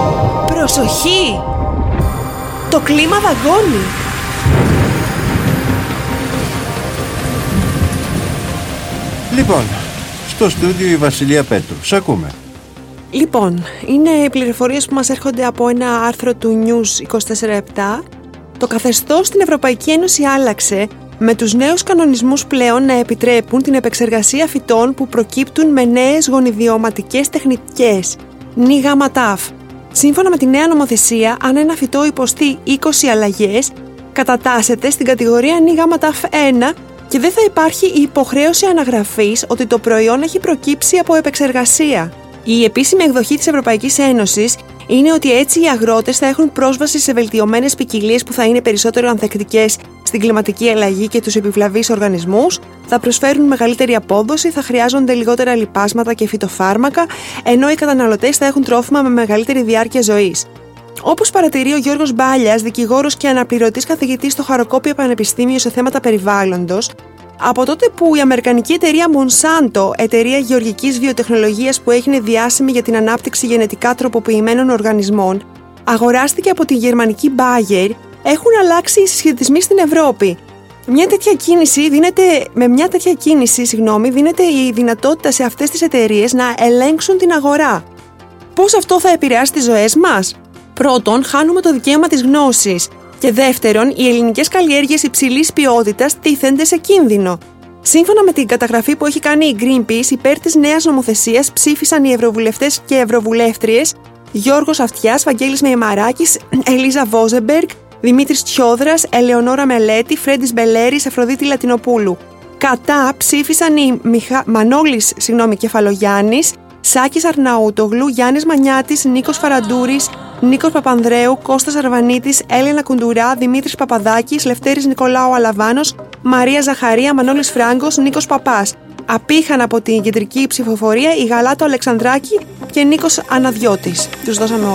Προσοχή! Το κλίμα δαγκώνει! Λοιπόν, στο στούντιο η Βασιλεία Πέτρου. Σ' ακούμε. Λοιπόν, είναι πληροφορίες που μας έρχονται από ένα άρθρο του News 24/7. Το καθεστώς στην Ευρωπαϊκή Ένωση άλλαξε, με τους νέους κανονισμούς πλέον να επιτρέπουν την επεξεργασία φυτών που προκύπτουν με νέες γονιδιωματικές τεχνικές, ΝΙΓΑΜΑΤΑΦ. Σύμφωνα με τη νέα νομοθεσία, αν ένα φυτό υποστεί 20 αλλαγές, κατατάσσεται στην κατηγορία ΝΙΓΑΜΑΤΑΦ 1 και δεν θα υπάρχει η υποχρέωση αναγραφής ότι το προϊόν έχει προκύψει από επεξεργασία. Η επίσημη εκδοχή της Ευρωπαϊκής Ένωσης είναι ότι έτσι οι αγρότες θα έχουν πρόσβαση σε βελτιωμένες ποικιλίες που θα είναι περισσότερο ανθεκτικές στην κλιματική αλλαγή και τους επιβλαβείς οργανισμούς, θα προσφέρουν μεγαλύτερη απόδοση, θα χρειάζονται λιγότερα λιπάσματα και φυτοφάρμακα, ενώ οι καταναλωτές θα έχουν τρόφιμα με μεγαλύτερη διάρκεια ζωής. Όπως παρατηρεί ο Γιώργος Μπάλιας, δικηγόρος και αναπληρωτής καθηγητής στο Χαροκόπιο Πανεπιστήμιο σε θέματα περιβάλλοντος, από τότε που η αμερικανική εταιρεία Monsanto, εταιρεία γεωργικής βιοτεχνολογίας που έγινε διάσημη για την ανάπτυξη γενετικά τροποποιημένων οργανισμών, αγοράστηκε από τη γερμανική Bayer, έχουν αλλάξει οι συσχετισμοί στην Ευρώπη. Με μια τέτοια κίνηση δίνεται η δυνατότητα σε αυτές τις εταιρείες να ελέγξουν την αγορά. Πώς αυτό θα επηρεάσει τις ζωές μας? Πρώτον, χάνουμε το δικαίωμα της γνώσης. Και δεύτερον, οι ελληνικές καλλιέργειες υψηλής ποιότητας τίθενται σε κίνδυνο. Σύμφωνα με την καταγραφή που έχει κάνει η Greenpeace, υπέρ της νέας νομοθεσίας ψήφισαν οι ευρωβουλευτές και ευρωβουλεύτριες Γιώργος Αυτιάς, Βαγγέλης Μεϊμαράκης, Ελίζα Βόζεμπεργκ, Δημήτρης Τσιόδρας, Ελεονόρα Μελέτη, Φρέντης Μπελέρης, Αφροδίτη Λατινοπούλου. Κατά ψήφισαν οι Μανώλης Κεφαλογιάννης, Σάκης Αρναούτογλου, Γιάννης Μανιάτης, Νίκος Φαραντούρης, Νίκος Παπανδρέου, Κώστας Αρβανίτης, Έλενα Κουντουρά, Δημήτρης Παπαδάκης, Λευτέρης Νικολάου Αλαβάνος, Μαρία Ζαχαρία, Μανώλης Φράγκος, Νίκος Παπάς. Απήχαν από την κεντρική ψηφοφορία η Γαλάτο Αλεξανδράκη και Νίκος Αναδιώτης. Τους δώσαμε